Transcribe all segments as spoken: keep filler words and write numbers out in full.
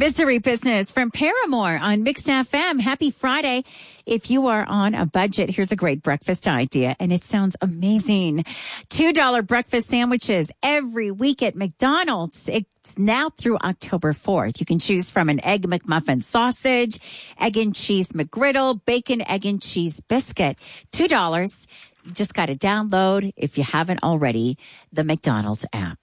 Misery Business from Paramore on Mix F M. Happy Friday. If you are on a budget, here's a great breakfast idea, and it sounds amazing. two dollar breakfast sandwiches every week at McDonald's. It's now through October fourth. You can choose from an Egg McMuffin sausage, Egg and Cheese McGriddle, Bacon, Egg and Cheese Biscuit. two dollars. You just got to download, if you haven't already, the McDonald's app.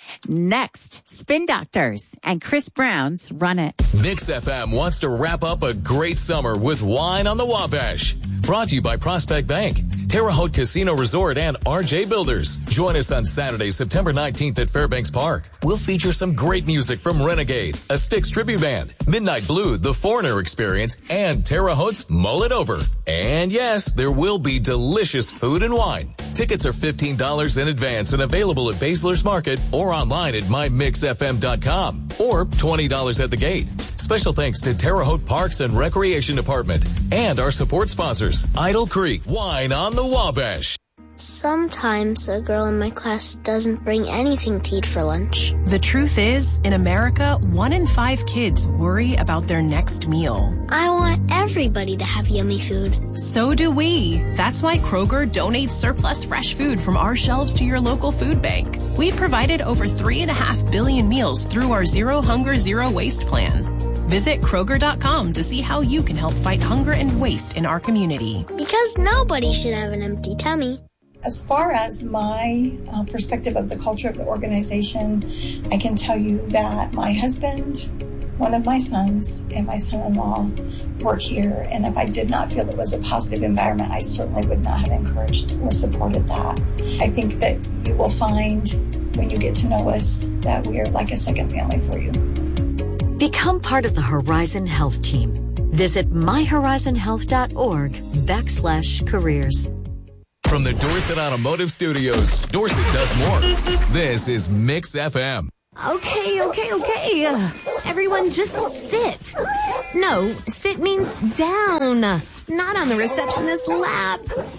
Next, Spin Doctors and Chris Brown's Run It. Mix F M wants to wrap up a great summer with Wine on the Wabash. Brought to you by Prospect Bank, Terre Haute Casino Resort, and R J Builders. Join us on Saturday, September nineteenth at Fairbanks Park. We'll feature some great music from Renegade, a Styx tribute band, Midnight Blue, The Foreigner Experience, and Terre Haute's Mull It Over. And yes, there will be delicious food and wine. Tickets are fifteen dollars in advance and available at Basler's Market or online at my mix f m dot com or twenty dollars at the gate. Special thanks to Terre Haute Parks and Recreation Department and our support sponsors, Idle Creek, Wine on the Wabash. Sometimes a girl in my class doesn't bring anything to eat for lunch. The truth is, in America, one in five kids worry about their next meal. I want everybody to have yummy food. So do we. That's why Kroger donates surplus fresh food from our shelves to your local food bank. We've provided over three and a half billion meals through our Zero Hunger, Zero Waste plan. Visit Kroger dot com to see how you can help fight hunger and waste in our community. Because nobody should have an empty tummy. As far as my uh, perspective of the culture of the organization, I can tell you that my husband, one of my sons, and my son-in-law work here. And if I did not feel it was a positive environment, I certainly would not have encouraged or supported that. I think that you will find when you get to know us that we are like a second family for you. Become part of the Horizon Health team. Visit my horizon health dot org backslash careers. From the Dorset Automotive Studios, Dorset does more. This is Mix F M. Okay, okay, okay. Uh, everyone just sit. No, sit means down, not on the receptionist's lap.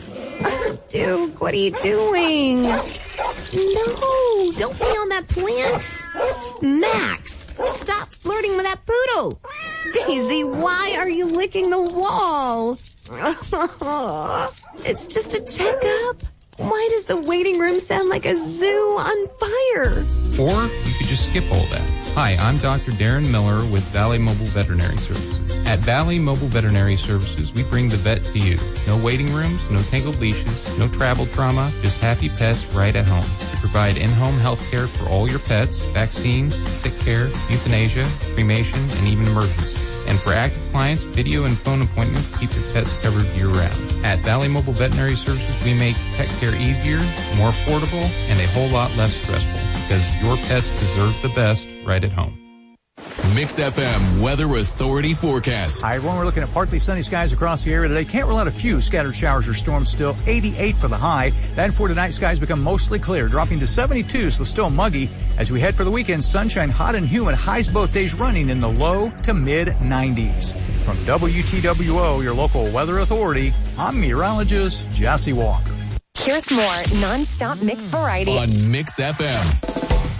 Dude, what are you doing? No, don't be on that plant. Max, stop flirting with that poodle. Daisy, why are you licking the wall? It's just a checkup. Why does the waiting room sound like a zoo on fire? Or you could just skip all that. Hi, I'm Doctor Darren Miller with Valley Mobile Veterinary Services. At Valley Mobile Veterinary Services, we bring the vet to you. No waiting rooms, no tangled leashes, no travel trauma, just happy pets right at home. We provide in-home health care for all your pets, vaccines, sick care, euthanasia, cremation, and even emergency. And for active clients, video and phone appointments keep your pets covered year-round. At Valley Mobile Veterinary Services, we make pet care easier, more affordable, and a whole lot less stressful because your pets deserve the best right at home. Mix F M Weather Authority forecast. Hi, everyone. We're looking at partly sunny skies across the area today. Can't rule out a few scattered showers or storms still. eighty-eight for the high. Then for tonight, skies become mostly clear, dropping to seventy-two, so still muggy. As we head for the weekend, sunshine, hot and humid. Highs both days running in the low to mid nineties. From W T W O, your local weather authority, I'm meteorologist Jesse Walker. Here's more non-stop mix variety on Mix F M.